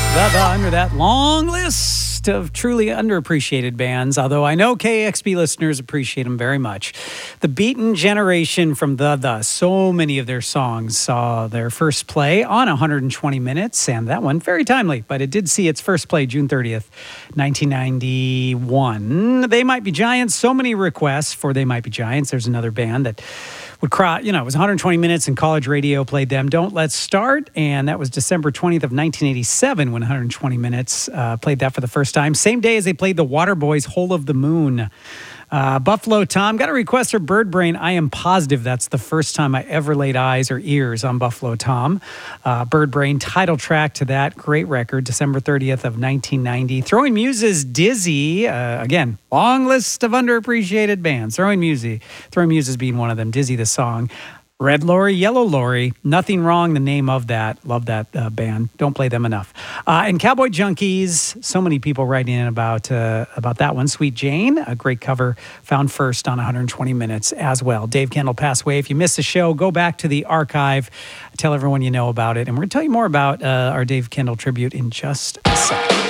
Under that long list of truly underappreciated bands, although I know KXP listeners appreciate them very much. The Beaten Generation from The. So many of their songs saw their first play on 120 Minutes, and that one, very timely, but it did see its first play June 30th, 1991. They Might Be Giants, so many requests for They Might Be Giants. There's another band that would cry, it was 120 minutes and college radio played them. Don't Let's Start, and that was December 20th of 1987 when 120 minutes played that for the first time. Same day as they played the Waterboys' Hole of the Moon. Buffalo Tom, got a request for Bird Brain. I am positive that's the first time I ever laid eyes or ears on Buffalo Tom. Bird Brain, title track to that great record, December 30th of 1990. Throwing Muses' Dizzy, again, long list of underappreciated bands. Throwing Muses being one of them. Dizzy, the song. Red Lorry, Yellow Lorry, Nothing Wrong, the name of that. Love that band. Don't play them enough. And Cowboy Junkies, so many people writing in about that one. Sweet Jane, a great cover, found first on 120 Minutes as well. Dave Kendall passed away. If you missed the show, go back to the archive. Tell everyone you know about it. And we're going to tell you more about our Dave Kendall tribute in just a second.